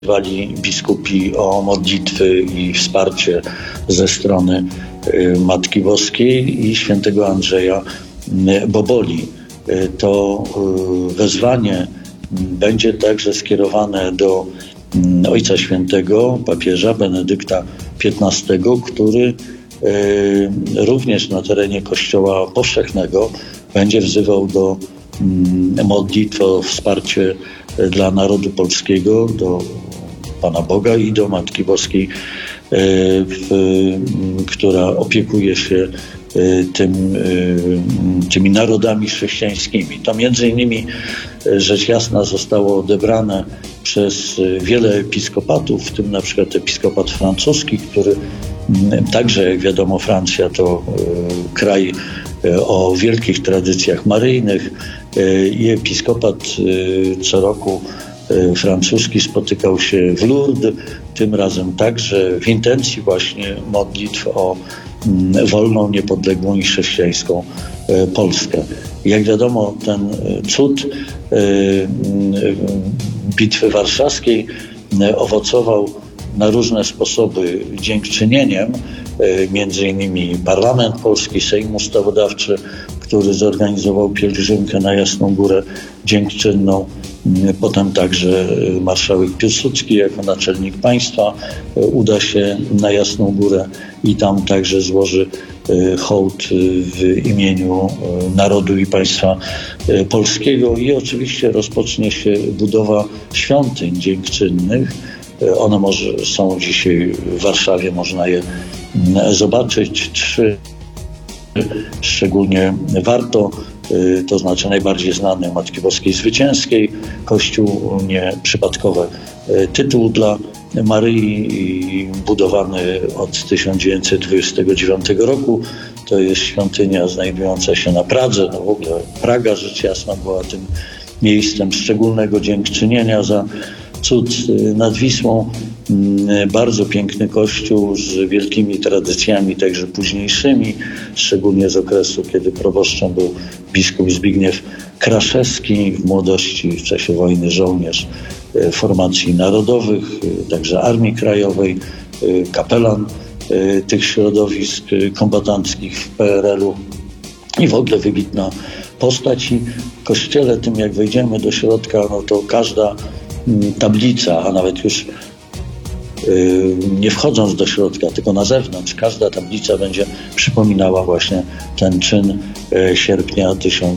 Wali biskupi o modlitwy i wsparcie ze strony Matki Boskiej i świętego Andrzeja Boboli. To wezwanie będzie także skierowane do Ojca Świętego, papieża Benedykta XV, który również na terenie Kościoła Powszechnego będzie wzywał do modlitw o wsparcie dla narodu polskiego, do Pana Boga i do Matki Boskiej, która opiekuje się tymi narodami chrześcijańskimi. To między innymi, rzecz jasna, zostało odebrane przez wiele episkopatów, w tym na przykład episkopat francuski, który także, jak wiadomo, Francja to kraj o wielkich tradycjach maryjnych i episkopat co roku francuski spotykał się w Lourdes, tym razem także w intencji właśnie modlitw o wolną, niepodległą i chrześcijańską Polskę. Jak wiadomo, ten cud Bitwy Warszawskiej owocował na różne sposoby dziękczynieniem, między innymi Parlament Polski, Sejm Ustawodawczy, który zorganizował pielgrzymkę na Jasną Górę dziękczynną. Potem także marszałek Piłsudski jako naczelnik państwa uda się na Jasną Górę i tam także złoży hołd w imieniu narodu i państwa polskiego i oczywiście rozpocznie się budowa świątyń dziękczynnych. One są dzisiaj w Warszawie, można je zobaczyć. 3 szczególnie warto, to znaczy najbardziej znany Matki Boskiej Zwycięskiej, Kościół nieprzypadkowy tytuł dla Maryi, budowany od 1929 roku. To jest świątynia znajdująca się na Pradze. W ogóle Praga, rzecz jasna, była tym miejscem szczególnego dziękczynienia za cud nad Wisłą. Bardzo piękny kościół z wielkimi tradycjami, także późniejszymi, szczególnie z okresu, kiedy proboszczem był biskup Zbigniew Kraszewski, w młodości w czasie wojny żołnierz formacji narodowych, także Armii Krajowej, kapelan tych środowisk kombatanckich w PRL-u i w ogóle wybitna postać. I w kościele tym, jak wejdziemy do środka, no to każda tablica, a nawet już nie wchodząc do środka, tylko na zewnątrz, każda tablica będzie przypominała właśnie ten czyn sierpnia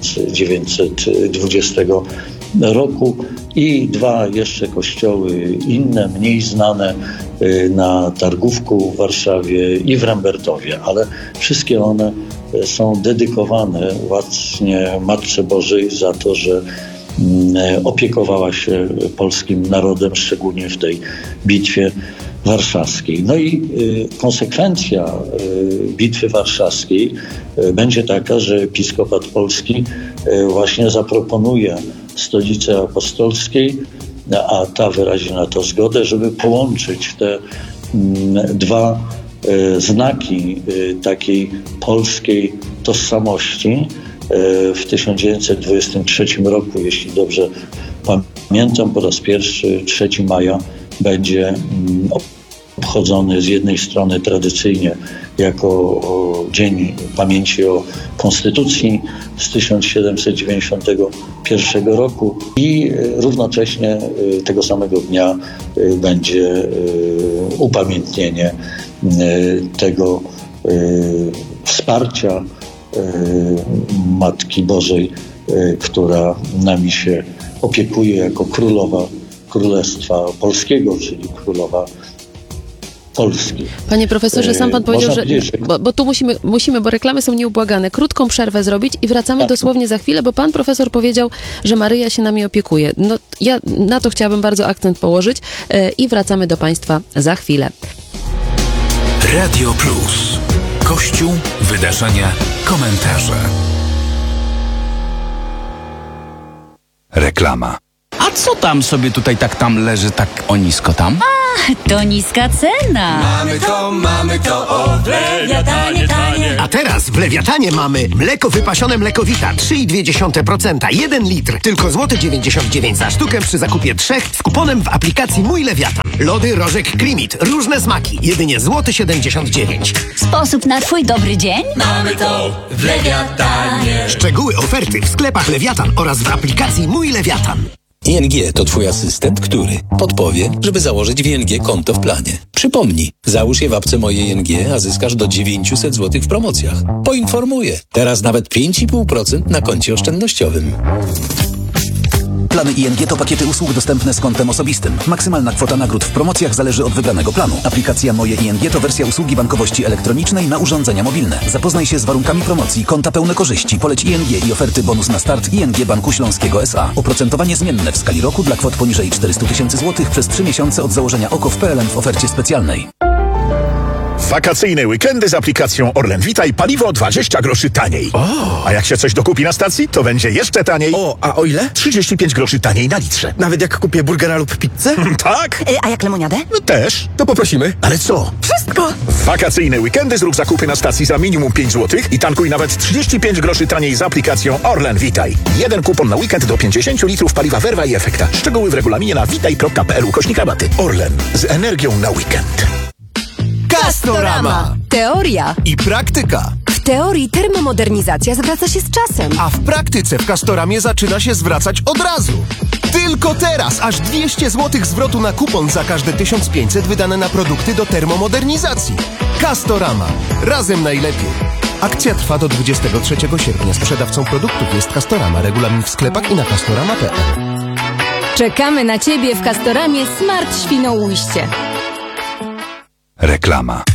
1920 roku. I 2 jeszcze kościoły inne, mniej znane, na Targówku w Warszawie i w Rembertowie, ale wszystkie one są dedykowane właśnie Matce Bożej za to, że opiekowała się polskim narodem, szczególnie w tej bitwie warszawskiej. No i konsekwencja bitwy warszawskiej będzie taka, że episkopat polski właśnie zaproponuje Stolicy Apostolskiej, a ta wyrazi na to zgodę, żeby połączyć te 2 znaki takiej polskiej tożsamości. W 1923 roku, jeśli dobrze pamiętam, po raz pierwszy 3 maja będzie obchodzony z jednej strony tradycyjnie jako Dzień Pamięci o Konstytucji z 1791 roku i równocześnie tego samego dnia będzie upamiętnienie tego wsparcia Matki Bożej, która nami się opiekuje jako królowa Królestwa Polskiego, czyli królowa Polski. Panie profesorze, sam pan powiedział, że bo tu musimy, bo reklamy są nieubłagane, krótką przerwę zrobić i wracamy dosłownie za chwilę, bo pan profesor powiedział, że Maryja się nami opiekuje. No, ja na to chciałabym bardzo akcent położyć i wracamy do państwa za chwilę. Radio Plus. Kościół, wydarzenia, komentarze. Reklama. A co tam sobie tutaj tak tam leży tak o nisko tam? To niska cena. Mamy to, o, w Lewiatanie tanie. A teraz w Lewiatanie mamy mleko wypasione Mlekowita 3,2%, 1 litr, tylko złoty 99 za sztukę przy zakupie 3 z kuponem w aplikacji Mój Lewiatan. Lody Rożek Klimit, różne smaki, jedynie złoty 79. Sposób na twój dobry dzień? Mamy to w Lewiatanie. Szczegóły oferty w sklepach Lewiatan oraz w aplikacji Mój Lewiatan. ING to twój asystent, który podpowie, żeby założyć w ING konto w planie. Przypomnij, załóż je w apce Moje ING, a zyskasz do 900 zł w promocjach. Poinformuję, teraz nawet 5,5% na koncie oszczędnościowym. Plany ING to pakiety usług dostępne z kontem osobistym. Maksymalna kwota nagród w promocjach zależy od wybranego planu. Aplikacja Moje ING to wersja usługi bankowości elektronicznej na urządzenia mobilne. Zapoznaj się z warunkami promocji, konta pełne korzyści, poleć ING i oferty bonus na start ING Banku Śląskiego S.A. Oprocentowanie zmienne w skali roku dla kwot poniżej 400 000 zł przez 3 miesiące od założenia OKO w PLN w ofercie specjalnej. Wakacyjne weekendy z aplikacją Orlen Witaj, paliwo 20 groszy taniej. A jak się coś dokupi na stacji, to będzie jeszcze taniej. A o ile? 35 groszy taniej na litrze. Nawet jak kupię burgera lub pizzę? Tak? A jak lemoniadę? Też. To poprosimy. Ale co? Wszystko! Wakacyjne weekendy zrób zakupy na stacji za minimum 5 zł i tankuj nawet 35 groszy taniej z aplikacją Orlen Witaj. Jeden kupon na weekend do 50 litrów paliwa Werwa i Efekta. Szczegóły w regulaminie na witaj.pl/rabaty. Orlen. Z energią na weekend. Castorama. Teoria I praktyka. W teorii termomodernizacja zwraca się z czasem. A w praktyce w Castoramie zaczyna się zwracać od razu. Tylko teraz aż 200 zł zwrotu na kupon za każde 1500 wydane na produkty do termomodernizacji. Castorama. Razem najlepiej. Akcja trwa do 23 sierpnia. Sprzedawcą produktów jest Castorama. Regulamin w sklepach i na castorama.pl. Czekamy na Ciebie w Castoramie Smart Świnoujście. Reklama.